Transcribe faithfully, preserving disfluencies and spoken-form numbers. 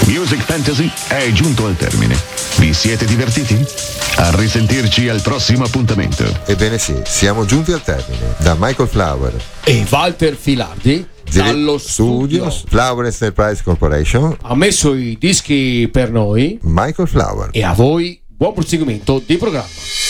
Music Fantasy è giunto al termine. Vi siete divertiti? A risentirci al prossimo appuntamento. Ebbene sì, siamo giunti al termine. Da Michael Flower e Walter Filardi, dallo studio Flower Enterprise Corporation, ha messo i dischi per noi Michael Flower. E a voi buon proseguimento di programma.